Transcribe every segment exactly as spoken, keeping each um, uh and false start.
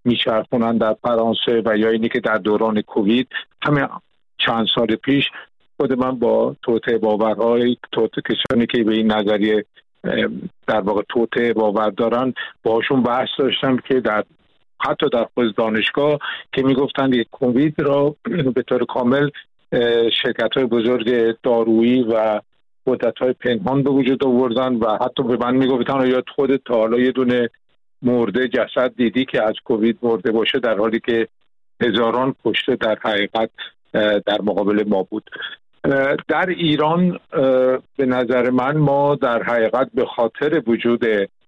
میچرخونن در فرانسه و یا اینی که در دوران کووید همین چند سال پیش خود من با توطئه باورهای توطئه کسانی که به این نظریه در واقع توطئه باور دارن باشون بحث داشتم که در حتی در خود دانشگاه که میگفتن یک کووید را به طور کامل شرکت‌های بزرگ دارویی و قدرت‌های پنهان به وجود آوردن و حتی به من میگفتن یا خودت تا حالا یه دونه مرده جسد دیدی که از کووید مرده باشه، در حالی که هزاران کشته در حقیقت در مقابل ما بود. در ایران به نظر من ما در حقیقت به خاطر وجود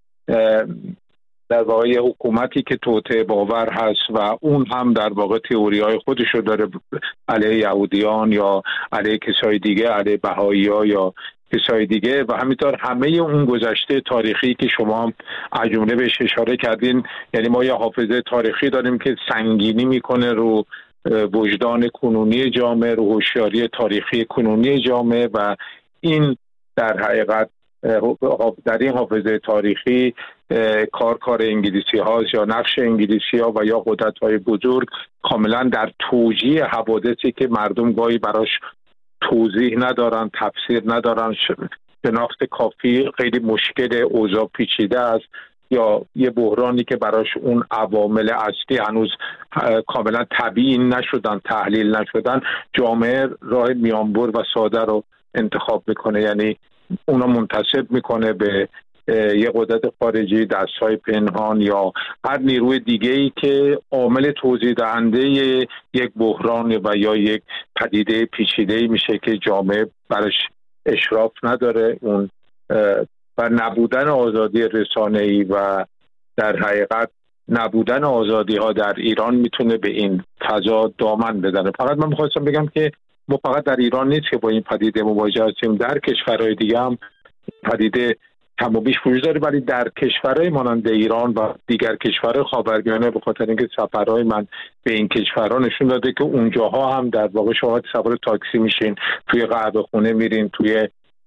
در واقع حکومتی که توطئه باور هست و اون هم در واقع تئوری‌های خودشو داره علیه یهودیان یا علیه کسای دیگه، علیه بهائی‌ها یا کسای دیگه، و همینطور همه اون گذشته تاریخی که شما از جمله بهش اشاره کردین، یعنی ما یه حافظه تاریخی داریم که سنگینی میکنه رو وجدان کنونی جامعه، رو هوشیاری تاریخی کنونی جامعه، و این در حقیقت در این حافظه تاریخی کار کار انگلیسی هاست یا نقش انگلیسی ها و یا قدرت های بزرگ کاملا در توجیه حوادثی که مردم گاهی براش توضیح ندارن، تفسیر ندارن، شناخت کافی، خیلی مشکل، اوضاع پیچیده است یا یه بحرانی که براش اون عوامل اصلی هنوز کاملا تبیین نشدن، تحلیل نشدن، جامعه راه میانبر و ساده رو انتخاب میکنه، یعنی اونا منتسب میکنه به یه قدرت خارجی، دستهای پنهان یا هر نیروی دیگه‌ای که عامل توضیح دهنده یک بحران و یا یک پدیده پیچیده‌ای میشه که جامعه برش اشراف نداره. اون و نبودن آزادی رسانه‌ای و در حقیقت نبودن آزادی ها در ایران میتونه به این فضا دامن بزنه. فقط من میخواستم بگم که ما فقط در ایران نیست که با این پدیده مواجه هستیم، در کشورهای دیگه هم پدیده کم و بیش وجود داره، ولی در کشورهای مانند ایران و دیگر کشورهای خاورمیانه، به خاطر اینکه سفرهای من به این کشورها نشون داده که اونجاها هم در واقع شما سوار تاکسی میشین، توی قهوه خونه میرین، توی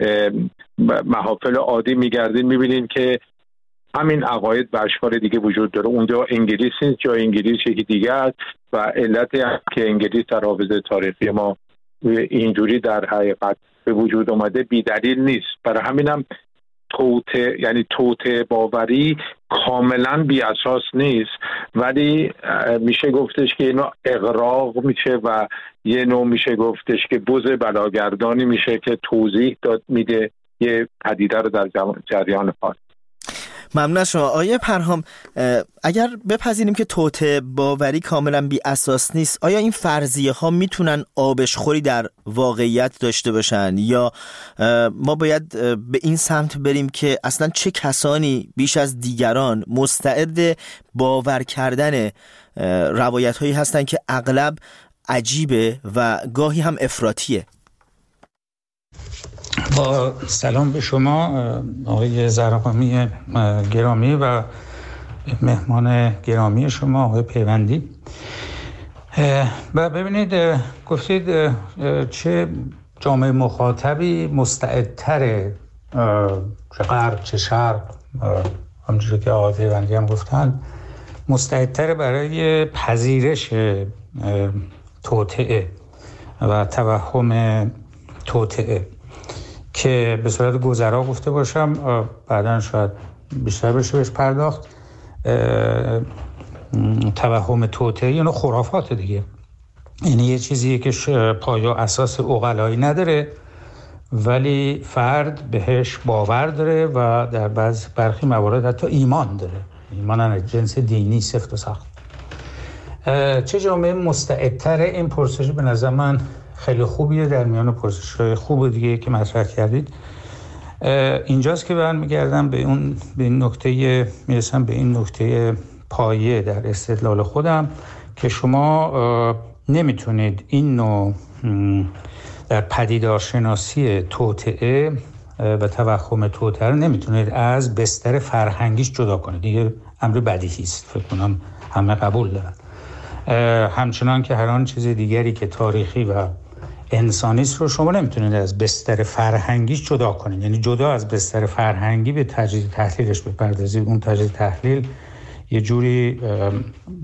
محافل عادی میگردین، میبینین که همین عقاید به اشکال دیگه وجود داره. اونجا انگلیس نیست، جای انگلیس یکی دیگه است و علتی هم که انگلیس در حافظه تاریخی ما اینجوری در حقیقت به وجود اومده بی دلیل نیست. برای همینم توطئه یعنی توطئه باوری کاملا بی اساس نیست، ولی میشه گفتش که اینا اغراق میشه و یه نوع میشه گفتش که بز بلاگردانی میشه که توضیح داد میده یه پدیده رو در جریان حال. ممنون از شما آقای پرهام. اگر بپذیریم که توطئه باوری کاملا بی اساس نیست، آیا این فرضیه ها میتونن آبشخوری در واقعیت داشته باشن، یا ما باید به این سمت بریم که اصلا چه کسانی بیش از دیگران مستعد باور کردن روایت هایی هستن که اغلب عجیبه و گاهی هم افراطیه؟ با سلام به شما آقای زرقامی گرامی و مهمان گرامی شما آقای پیوندی. و ببینید گفتید چه جامعه مخاطبی مستعدتره، چه غرب چه شرق، همونجوری که آقای پیوندی هم گفتن، مستعدتره برای پذیرش توطئه و توهم توطئه، که به صورت گذرا گفته باشم، بعداً شاید بیشتر بشه بهش پرداخت. توهم توطئه یعنی خرافات دیگه، یعنی یه چیزیه که پایه و اساس عقلایی نداره ولی فرد بهش باور داره و در بعض برخی موارد حتی ایمان داره، ایمان از جنس دینی سفت و سخت. چه جامعه مستعدتره؟ این پرسش به نظر من خیلی خوبیه در میان پرسش‌های خوب دیگه که مطرح کردید. اینجاست که من میگردم به اون به این نکته، میرسم به این نکته پایه در استدلال خودم که شما نمیتونید این نوع در پدیدارشناسی توطئه و توهم توطئه رو نمیتونید از بستر فرهنگیش جدا کنید. دیگه امر بدیهی است، فکر کنم همه قبول دارن. همچنان که هر آن چیز دیگری که تاریخی و انسانی است رو شما نمیتونید از بستر فرهنگیش جدا کنید، یعنی جدا از بستر فرهنگی به تجزیه تحلیلش بپردازید. اون تجزیه تحلیل یه جوری